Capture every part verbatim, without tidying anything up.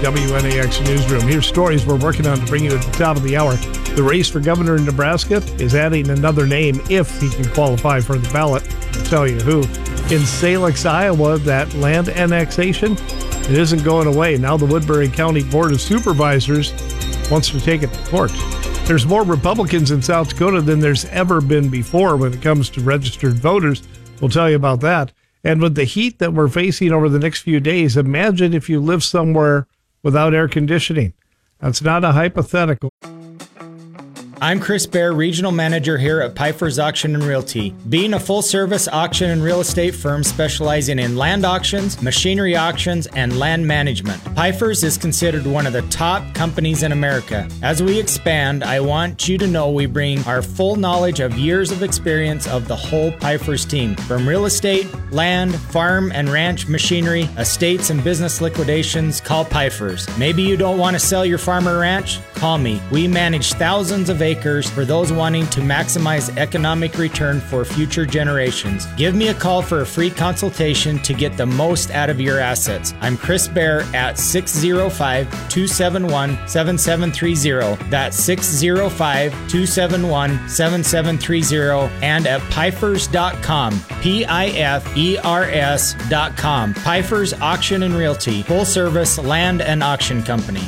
W N A X Newsroom. Here's stories we're working on to bring you at the top of the hour. The race for governor in Nebraska is adding another name if he can qualify for the ballot. I'll tell you who. In Salix, Iowa, that land annexation, it isn't going away. Now the Woodbury County Board of Supervisors wants to take it to court. There's more Republicans in South Dakota than there's ever been before when it comes to registered voters. We'll tell you about that. And with the heat that we're facing over the next few days, imagine if you live somewhere without air conditioning. That's not a hypothetical. I'm Chris Baer, Regional Manager here at Piper's Auction and Realty. Being a full-service auction and real estate firm specializing in land auctions, machinery auctions, and land management, Piper's is considered one of the top companies in America. As we expand, I want you to know we bring our full knowledge of years of experience of the whole Piper's team. From real estate, land, farm and ranch machinery, estates and business liquidations, call Piper's. Maybe you don't want to sell your farm or ranch? Call me. We manage thousands of acres for those wanting to maximize economic return for future generations. Give me a call for a free consultation to get the most out of your assets. I'm Chris Baer at six oh five, two seven one, seven seven three oh. That's six oh five, two seven one, seven seven three oh and at pifers dot com. P I F E R S dot com. Piper's Auction and Realty, full service land and auction company.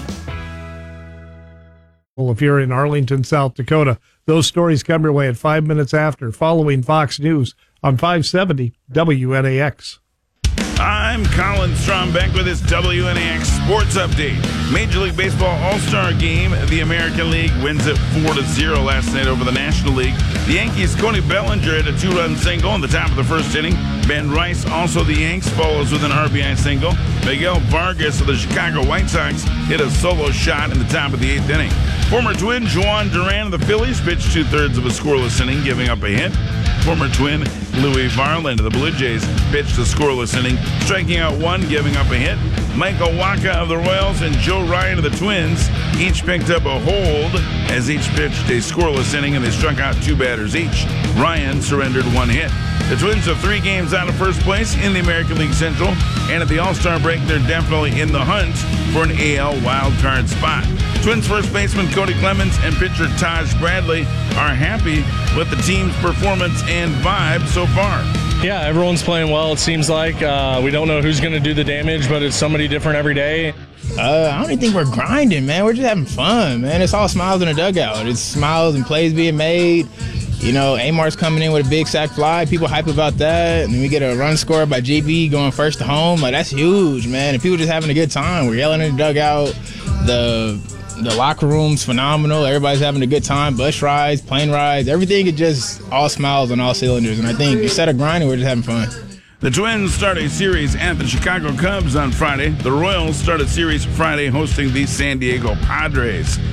Well, if you're in Arlington, South Dakota, those stories come your way at five minutes after, following Fox News on five seventy W N A X. I'm Colin Strombeck with this W N A X Sports Update. Major League Baseball All-Star Game. The American League wins it four to zero last night over the National League. The Yankees' Cody Bellinger hit a two-run single in the top of the first inning. Ben Rice, also the Yanks, follows with an R B I single. Miguel Vargas of the Chicago White Sox hit a solo shot in the top of the eighth inning. Former Twin Juan Duran of the Phillies pitched two-thirds of a scoreless inning, giving up a hit. Former Twin Louis Varland of the Blue Jays pitched a scoreless inning, striking out one, giving up a hit. Michael Wacha of the Royals and Joe Ryan of the Twins each picked up a hold as each pitched a scoreless inning, and they struck out two batters each. Ryan surrendered one hit. The Twins are three games out of first place in the American League Central, and at the All-Star break, they're definitely in the hunt for an A L wildcard spot. Twins first baseman Cody Clemens and pitcher Taj Bradley are happy with the team's performance and vibe so far. Yeah, everyone's playing well, it seems like. Uh, we don't know who's going to do the damage, but it's somebody different every day. Uh, I don't even think we're grinding, man. We're just having fun, man. It's all smiles in the dugout. It's smiles and plays being made. You know, Amar's coming in with a big sac fly. People hype about that. And then we get a run score by J B going first to home. Like, that's huge, man. And people just having a good time. We're yelling in the dugout. The the locker room's phenomenal. Everybody's having a good time. Bus rides, plane rides, everything is just all smiles on all cylinders. And I think instead of grinding, we're just having fun. The Twins start a series at the Chicago Cubs on Friday. The Royals start a series Friday hosting the San Diego Padres.